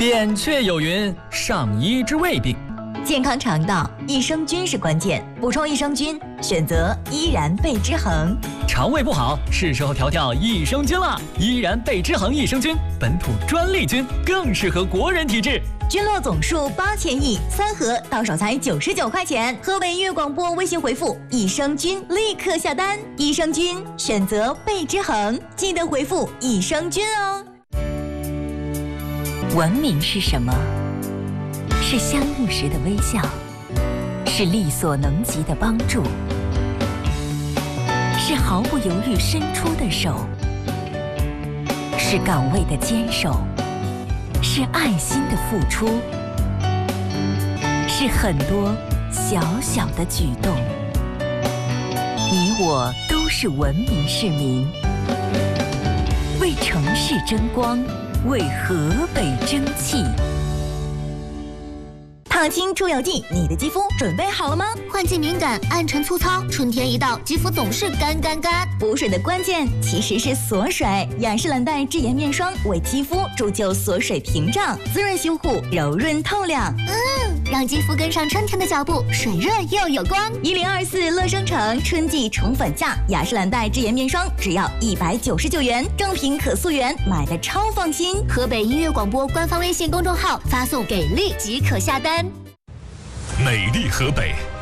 扁鹊有云：上医之未病。 健康肠道，益生菌是关键，补充益生菌，选择依然贝之恒。 肠胃不好，是时候调调益生菌了。依然贝之恒益生菌，本土专利菌，更适合国人体质。 菌落总数8000亿，3盒到手才99块钱。河北音乐广播微信回复“益生菌”立刻下单。益生菌选择贝之恒，记得回复“益生菌”哦。 文明是什么？是相遇时的微笑，是力所能及的帮助，是毫不犹豫伸出的手，是岗位的坚守，是爱心的付出，是很多小小的举动。你我都是文明市民，为城市争光，为河北争气。 烫青出油剂，你的肌肤准备好了吗？ 换季敏感，暗沉粗糙，春天一到，肌肤总是干。 补水的关键其实是锁水，雅诗兰黛智妍面霜为肌肤铸就锁水屏障，滋润修护，柔润透亮。 让肌肤跟上春天的脚步，水润又有光。 1024乐生城春季宠粉价，雅诗兰黛智妍面霜只要199元，正品可溯源，买的超放心。 河北音乐广播官方微信公众号发送给力即可下单。 美丽河北，